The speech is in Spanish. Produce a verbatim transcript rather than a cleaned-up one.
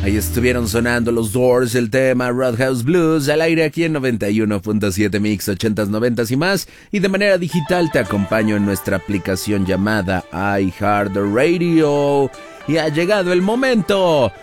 Ahí estuvieron sonando los Doors, el tema Roadhouse Blues, al aire aquí en noventa y uno punto siete Mix, ochentas, noventas y más. Y de manera digital te acompaño en nuestra aplicación llamada iHeartRadio. Y ha llegado el momento